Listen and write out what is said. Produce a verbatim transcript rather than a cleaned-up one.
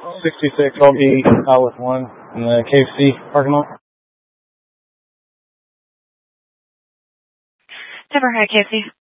sixty-six, I'll be out with one in the K F C parking lot. Never heard K F C.